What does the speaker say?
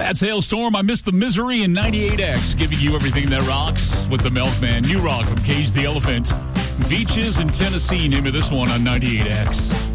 That's Hailstorm. I Miss the Misery in 98X, giving you everything that rocks with the Milkman. New rock from Cage the Elephant. Beaches in Tennessee, name of this one on 98X.